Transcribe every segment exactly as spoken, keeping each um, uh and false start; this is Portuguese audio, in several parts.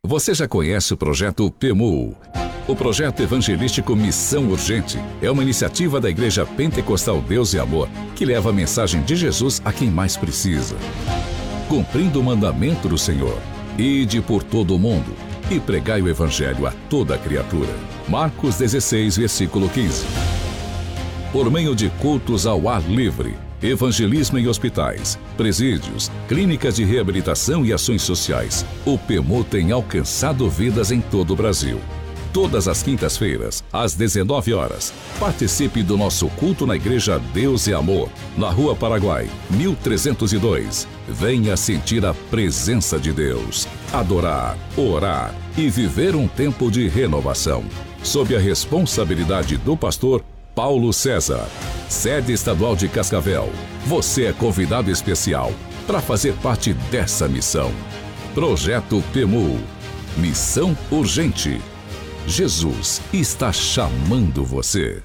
Você já conhece o projeto P M U? O projeto evangelístico Missão Urgente é uma iniciativa da Igreja Pentecostal Deus e Amor que leva a mensagem de Jesus a quem mais precisa. Cumprindo o mandamento do Senhor: ide por todo o mundo e pregai o evangelho a toda criatura. Marcos dezesseis, versículo quinze. Por meio de cultos ao ar livre, evangelismo em hospitais, presídios, clínicas de reabilitação e ações sociais, o P M U tem alcançado vidas em todo o Brasil. Todas as quintas-feiras, às dezenove horas, participe do nosso culto na Igreja Deus e Amor, na Rua Paraguai, mil trezentos e dois. Venha sentir a presença de Deus, adorar, orar e viver um tempo de renovação. Sob a responsabilidade do pastor Paulo César, sede estadual de Cascavel. Você é convidado especial para fazer parte dessa missão. Projeto P M U. Missão Urgente. Jesus está chamando você.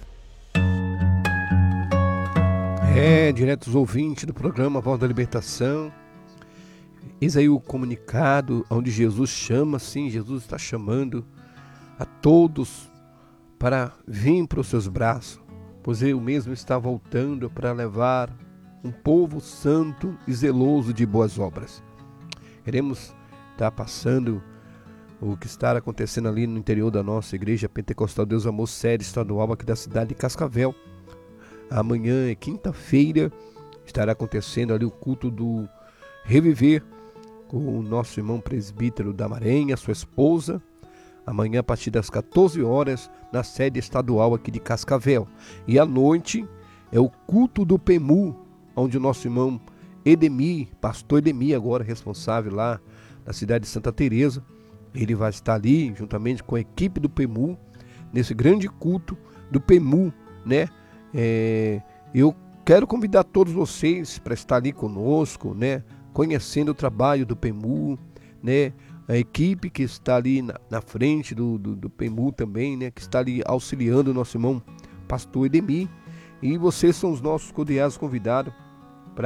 É, diretos ouvintes do programa Voz da Libertação. Eis aí o comunicado onde Jesus chama, sim, Jesus está chamando a todos para vir para os seus braços, pois ele mesmo está voltando para levar um povo santo e zeloso de boas obras. Queremos estar passando o que está acontecendo ali no interior da nossa Igreja Pentecostal Deus Amor, sede estadual aqui da cidade de Cascavel. Amanhã, quinta-feira, estará acontecendo ali o culto do Reviver com o nosso irmão presbítero da Maranha, sua esposa. Amanhã, a partir das quatorze horas, na sede estadual aqui de Cascavel. E à noite é o culto do P M U, onde o nosso irmão Edemir, pastor Edemir, agora responsável lá na cidade de Santa Teresa, ele vai estar ali juntamente com a equipe do P M U, nesse grande culto do P M U, né? É, eu quero convidar todos vocês para estar ali conosco, né? Conhecendo o trabalho do P M U, né? A equipe que está ali na, na frente do, do, do P M U também, né? Que está ali auxiliando o nosso irmão pastor Edemir. E vocês são os nossos cordiais convidados